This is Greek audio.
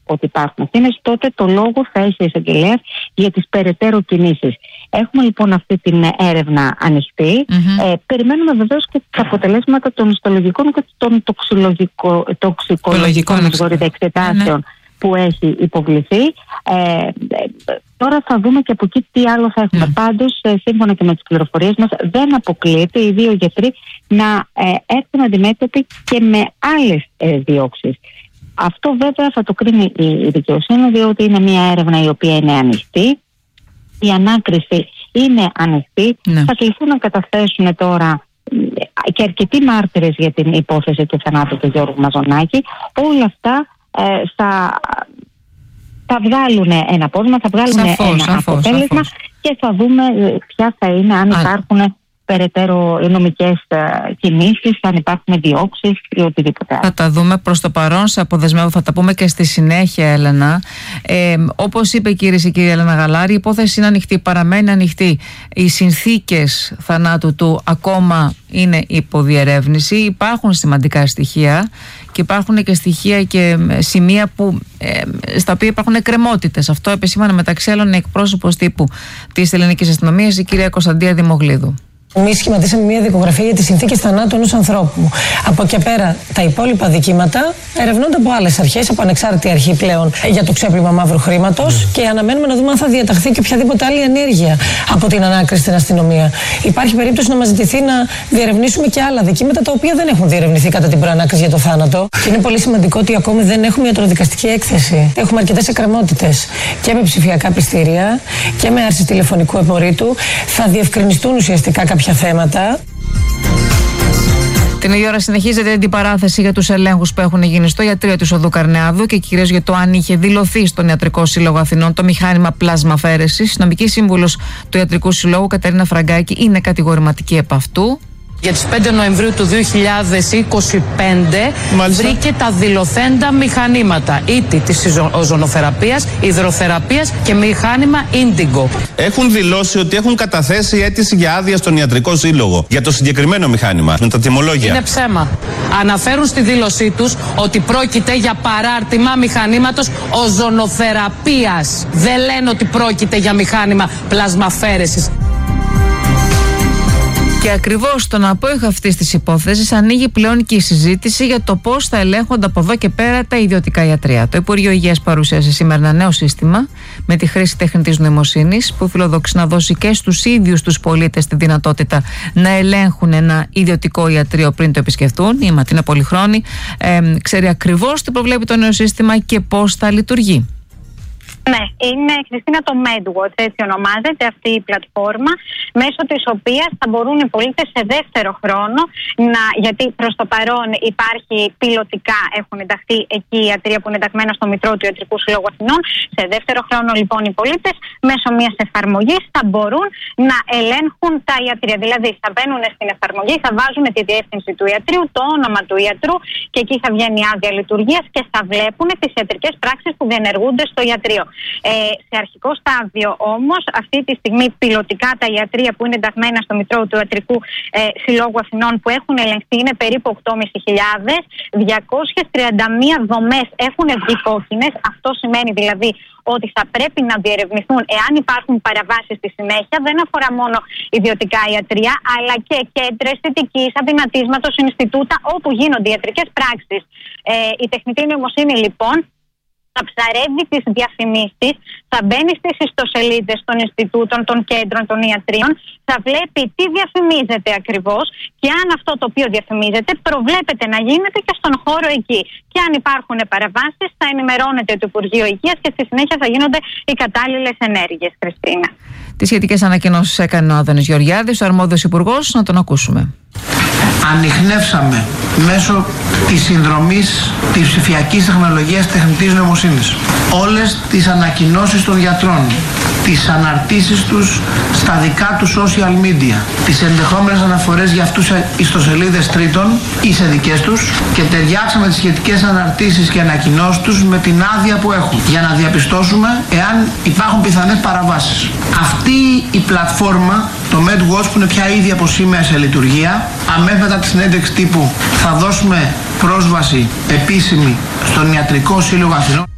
ότι υπάρχουν ευθύνες, τότε το λόγο θα έχει εισαγγελέας για τις περαιτέρω κινήσεις. Έχουμε λοιπόν αυτή την έρευνα ανοιχτή. Περιμένουμε βεβαίως και τα αποτελέσματα των ιστολογικών και των τοξικολογικών εξετάσεων που έχει υποβληθεί. Τώρα θα δούμε και από εκεί τι άλλο θα έχουμε. Πάντως, σύμφωνα και με τις πληροφορίες μας, δεν αποκλείεται οι δύο γιατροί να έρθουν αντιμέτωποι και με άλλες διώξεις. Αυτό βέβαια θα το κρίνει η δικαιοσύνη, διότι είναι μια έρευνα η οποία είναι ανοιχτή. Η ανάκριση είναι ανοιχτή. Θα κληθούν να καταθέσουν τώρα και αρκετοί μάρτυρες για την υπόθεση του θανάτου του Γιώργου Μαζονάκη. Όλα αυτά θα βγάλουν ένα πόρισμα, θα βγάλουν ένα αποτέλεσμα και θα δούμε ποια θα είναι, αν υπάρχουν περαιτέρω νομικές κινήσεις, αν υπάρχουν διώξεις ή οτιδήποτε άλλο. Θα τα δούμε. Προς το παρόν, σε αποδεσμεύω, θα τα πούμε και στη συνέχεια, Έλενα. Όπως είπε η κυρία Έλενα Γαλάρη, η υπόθεση είναι ανοιχτή, παραμένει ανοιχτή. Οι συνθήκες θανάτου του ακόμα είναι υποδιερεύνηση. Υπάρχουν σημαντικά στοιχεία και υπάρχουν και στοιχεία και σημεία στα οποία υπάρχουν εκκρεμότητες. Αυτό επεσήμανε μεταξύ άλλων εκπρόσωπος τύπου της Ελληνικής Αστυνομίας, η κυρία Κωνσταντία Δημογλίδου. Εμείς σχηματίσαμε μια δικογραφία για τις συνθήκες θανάτου ενός ανθρώπου. Από εκεί πέρα, τα υπόλοιπα δικήματα ερευνώνται από άλλες αρχές, από ανεξάρτητη αρχή πλέον για το ξέπλυμα μαύρου χρήματος και αναμένουμε να δούμε αν θα διαταχθεί και οποιαδήποτε άλλη ενέργεια από την ανάκριση στην αστυνομία. Υπάρχει περίπτωση να μας ζητηθεί να διερευνήσουμε και άλλα δικήματα τα οποία δεν έχουν διερευνηθεί κατά την προανάκριση για το θάνατο. Και είναι πολύ σημαντικό ότι ακόμη δεν έχουμε ιατροδικαστική έκθεση. Έχουμε αρκετές εκκρεμότητες και με ψηφιακά πιστήρια και με άρση τηλεφωνικού απορρίτου. Θα διευκρινιστούν ουσιαστικά κάποια θέματα. Την ίδια ώρα συνεχίζεται η αντιπαράθεση για τους ελέγχους που έχουν γίνει στο ιατρείο της Οδού Καρνεάδου και κυρίως για το αν είχε δηλωθεί στον Ιατρικό Σύλλογο Αθηνών το μηχάνημα πλάσμα αφαίρεσης. Η νομική σύμβουλος του Ιατρικού Συλλόγου, Κατερίνα Φραγκάκη, είναι κατηγορηματική επ' αυτού. Για τις 5 Νοεμβρίου του 2025 βρήκε τα δηλωθέντα μηχανήματα ήτη της οζονοθεραπείας, υδροθεραπείας και μηχάνημα Indigo. Έχουν δηλώσει ότι έχουν καταθέσει αίτηση για άδεια στον Ιατρικό Σύλλογο για το συγκεκριμένο μηχάνημα, με τα τιμολόγια. Είναι ψέμα. Αναφέρουν στη δήλωσή τους ότι πρόκειται για παράρτημα μηχανήματος οζονοθεραπείας. Δεν λένε ότι πρόκειται για μηχάνημα πλασμαφέρεσης. Και ακριβώς στον απόϊχο αυτής της υπόθεσης ανοίγει πλέον και η συζήτηση για το πώς θα ελέγχονται από εδώ και πέρα τα ιδιωτικά ιατρεία. Το Υπουργείο Υγείας παρουσίασε σήμερα ένα νέο σύστημα με τη χρήση τεχνητής νοημοσύνης που φιλοδοξεί να δώσει και στους ίδιους τους πολίτες τη δυνατότητα να ελέγχουν ένα ιδιωτικό ιατρείο πριν το επισκεφτούν. Η Ματίνα Πολυχρόνη ξέρει ακριβώς τι προβλέπει το νέο σύστημα και πώς θα λειτουργεί. Ναι, είναι, Χριστίνα, το MedWatch, έτσι ονομάζεται αυτή η πλατφόρμα, μέσω της οποίας θα μπορούν οι πολίτες σε δεύτερο χρόνο γιατί προς το παρόν υπάρχει πιλωτικά, έχουν ενταχθεί εκεί οι ιατροί που είναι ενταγμένα στο Μητρό του Ιατρικού Συλλόγου Αθηνών. Σε δεύτερο χρόνο, λοιπόν, οι πολίτες μέσω μιας εφαρμογής θα μπορούν να ελέγχουν τα ιατρεία. Δηλαδή, θα μπαίνουν στην εφαρμογή, θα βάζουν τη διεύθυνση του ιατρίου, το όνομα του ιατρού και εκεί θα βγαίνει η άδεια λειτουργίας και θα βλέπουν τις ιατρικές πράξεις που διενεργούνται στο ιατρείο. Σε αρχικό στάδιο όμως, αυτή τη στιγμή πιλωτικά τα ιατρεία που είναι ενταγμένα στο Μητρό του Ιατρικού Συλλόγου Αθηνών που έχουν ελεγχθεί είναι περίπου 8.500. 231 δομές έχουν βγει κόκκινες. Αυτό σημαίνει δηλαδή ότι θα πρέπει να διερευνηθούν εάν υπάρχουν παραβάσεις στη συνέχεια. Δεν αφορά μόνο ιδιωτικά ιατρεία, αλλά και κέντρα αισθητικής, αδυνατίσματος, Ινστιτούτα, όπου γίνονται ιατρικές πράξεις. Η τεχνητή νοημοσύνη, λοιπόν, θα ψαρεύει τις διαφημίσεις, θα μπαίνει στις ιστοσελίδες των Ινστιτούτων, των κέντρων, των ιατρίων, θα βλέπει τι διαφημίζεται ακριβώς και αν αυτό το οποίο διαφημίζεται προβλέπεται να γίνεται και στον χώρο εκεί. Και αν υπάρχουν παραβάσεις θα ενημερώνεται το Υπουργείο Υγείας και στη συνέχεια θα γίνονται οι κατάλληλες ενέργειες, Χριστίνα. Τις σχετικές ανακοινώσεις έκανε ο Άδωνης Γεωργιάδης, ο αρμόδιος υπουργός. Να τον ακούσουμε. Ανιχνεύσαμε μέσω της συνδρομής της ψηφιακής τεχνολογίας τεχνητής νοημοσύνης όλες τις ανακοινώσεις των γιατρών, τις αναρτήσεις τους στα δικά του social media, τις ενδεχόμενες αναφορές για αυτούς σε ιστοσελίδες τρίτων ή σε δικές τους και ταιριάξαμε τις σχετικές αναρτήσεις και ανακοινώσεις τους με την άδεια που έχουν για να διαπιστώσουμε εάν υπάρχουν πιθανές παραβάσεις. Αυτή η πλατφόρμα, το MedWatch, που είναι πια ήδη από σήμερα σε λειτουργία, αμέσως μετά τη συνέντευξη τύπου θα δώσουμε πρόσβαση επίσημη στον Ιατρικό Σύλλογο Αθηνών.